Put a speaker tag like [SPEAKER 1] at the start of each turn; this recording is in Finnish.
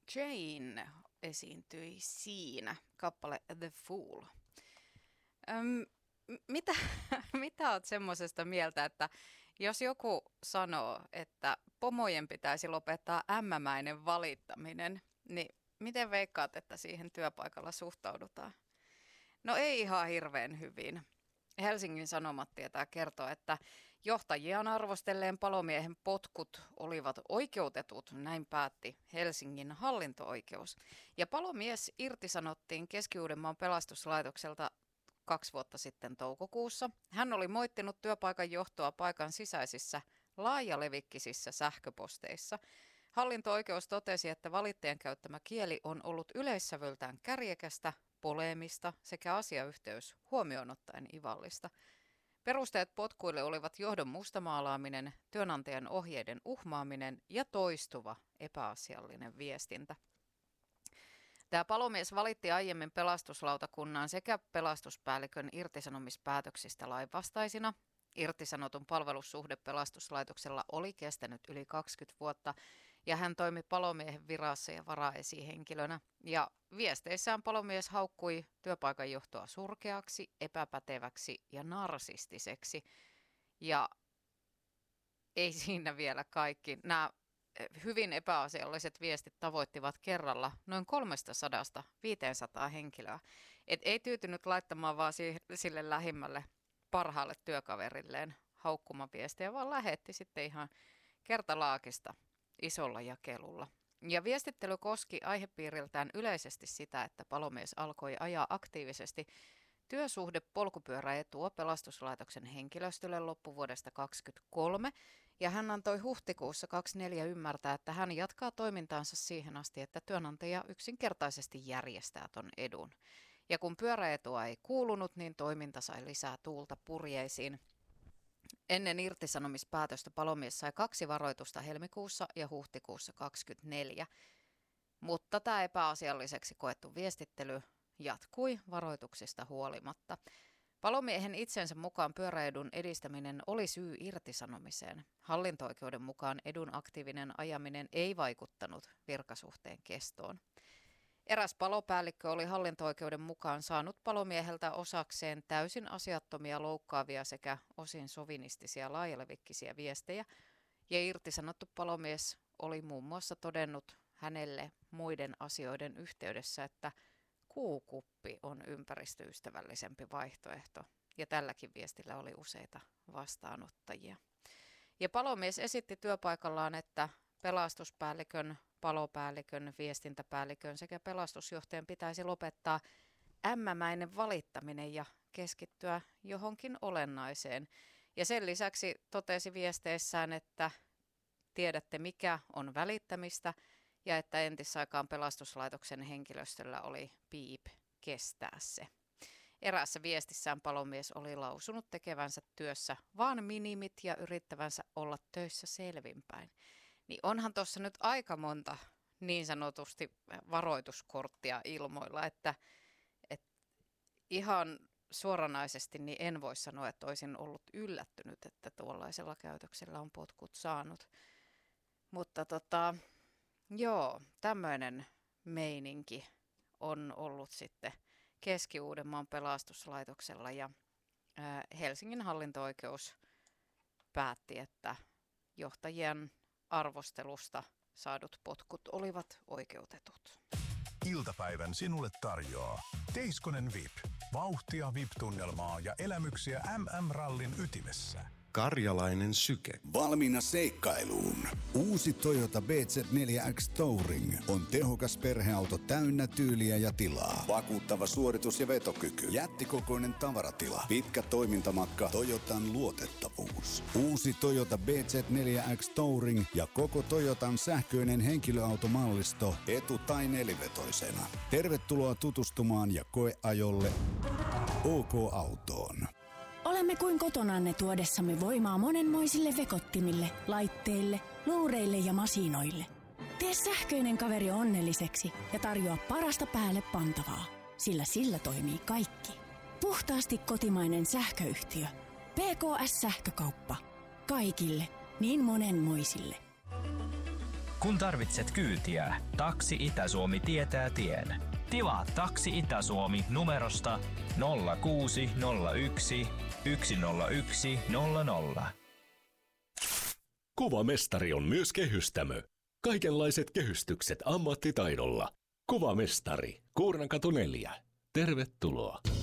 [SPEAKER 1] Jane esiintyi siinä, kappale The Fool. Mitä, mitä oot semmoisesta mieltä, että jos joku sanoo, että pomojen pitäisi lopettaa ämmämäinen valittaminen, niin miten veikkaat, että siihen työpaikalla suhtaudutaan? No ei ihan hirveän hyvin. Helsingin Sanomat tietää kertoa, että johtajiaan arvostelleen palomiehen potkut olivat oikeutetut, näin päätti Helsingin hallinto-oikeus. Ja palomies irtisanottiin Keski-Uudenmaan pelastuslaitokselta 2 vuotta sitten toukokuussa. Hän oli moittinut työpaikan johtoa paikan sisäisissä laajalevikkisissä sähköposteissa. Hallinto-oikeus totesi, että valittajan käyttämä kieli on ollut yleissävyltään kärjekästä, poleemista sekä asiayhteys huomioon ottaen ivallista. Perusteet potkuille olivat johdon mustamaalaaminen, työnantajan ohjeiden uhmaaminen ja toistuva epäasiallinen viestintä. Tämä palomies valitti aiemmin pelastuslautakunnan sekä pelastuspäällikön irtisanomispäätöksistä lainvastaisina. Irtisanotun palvelussuhde pelastuslaitoksella oli kestänyt yli 20 vuotta ja hän toimi palomiehen virassa ja varaesihenkilönä. Ja viesteissään palomies haukkui työpaikan johtoa surkeaksi, epäpäteväksi ja narsistiseksi. Ja ei siinä vielä kaikki. Nämä hyvin epäasialliset viestit tavoittivat kerralla noin 300-500 henkilöä. Et ei tyytynyt laittamaan vaan sille lähimmälle parhaalle työkaverilleen haukkumaviestejä, vaan lähetti sitten ihan kertalaakista isolla jakelulla. Ja viestittely koski aihepiiriltään yleisesti sitä, että palomies alkoi ajaa aktiivisesti työsuhde polkupyöräetua pelastuslaitoksen henkilöstölle loppuvuodesta 2023, ja hän antoi huhtikuussa 2024 ymmärtää, että hän jatkaa toimintaansa siihen asti, että työnantaja yksinkertaisesti järjestää ton edun. Ja kun pyöräetua ei kuulunut, niin toiminta sai lisää tuulta purjeisiin. Ennen irtisanomispäätöstä palomies sai 2 varoitusta helmikuussa ja huhtikuussa 2024, mutta tämä epäasialliseksi koettu viestittely jatkui varoituksista huolimatta. Palomiehen itsensä mukaan pyöräedun edistäminen oli syy irtisanomiseen. Hallinto-oikeuden mukaan edun aktiivinen ajaminen ei vaikuttanut virkasuhteen kestoon. Eräs palopäällikkö oli hallinto-oikeuden mukaan saanut palomieheltä osakseen täysin asiattomia, loukkaavia sekä osin sovinistisia laajalevikkisiä viestejä, ja irtisanottu palomies oli muun muassa todennut hänelle muiden asioiden yhteydessä, että kuukuppi on ympäristöystävällisempi vaihtoehto, ja tälläkin viestillä oli useita vastaanottajia. Ja palomies esitti työpaikallaan, että pelastuspäällikön, palopäällikön, viestintäpäällikön sekä pelastusjohtajan pitäisi lopettaa ämmämäinen valittaminen ja keskittyä johonkin olennaiseen. Ja sen lisäksi totesi viesteissään, että tiedätte mikä on välittämistä ja että entisaikaan pelastuslaitoksen henkilöstöllä oli piip kestää se. Eräässä viestissään palomies oli lausunut tekevänsä työssä vaan minimit ja yrittävänsä olla töissä selvinpäin. Niin onhan tuossa nyt aika monta niin sanotusti varoituskorttia ilmoilla, että ihan suoranaisesti niin en voi sanoa, että olisin ollut yllättynyt, että tuollaisella käytöksellä on potkut saanut. Mutta joo, tämmöinen meininki on ollut sitten Keski-Uudenmaan pelastuslaitoksella ja Helsingin hallinto-oikeus päätti, että johtajien arvostelusta saadut potkut olivat oikeutetut.
[SPEAKER 2] Iltapäivän sinulle tarjoaa Teiskonen VIP. Vauhtia VIP-tunnelmaa ja elämyksiä MM-rallin ytimessä.
[SPEAKER 3] Karjalainen syke.
[SPEAKER 4] Valmiina seikkailuun. Uusi Toyota BZ4X Touring on tehokas perheauto täynnä tyyliä ja tilaa. Vakuuttava suoritus ja vetokyky. Jättikokoinen tavaratila. Pitkä toimintamatka. Toyotan luotettavuus. Uusi Toyota BZ4X Touring ja koko Toyotan sähköinen henkilöautomallisto etu- tai nelivetoisena. Tervetuloa tutustumaan ja koeajolle OK-autoon.
[SPEAKER 5] Olemme kuin kotonanne tuodessamme voimaa monenmoisille vekottimille, laitteille, luureille ja masinoille. Tee sähköinen kaveri onnelliseksi ja tarjoa parasta päälle pantavaa, sillä sillä toimii kaikki. Puhtaasti kotimainen sähköyhtiö. PKS Sähkökauppa. Kaikille, niin monenmoisille.
[SPEAKER 6] Kun tarvitset kyytiä, Taksi Itä-Suomi tietää tien. Tilaa Taksi Itä-Suomi numerosta 0601 101 00.
[SPEAKER 7] Kuvamestari on myös kehystämö. Kaikenlaiset kehystykset ammattitaidolla. Kuvamestari, Kuurnankatu 4. Tervetuloa.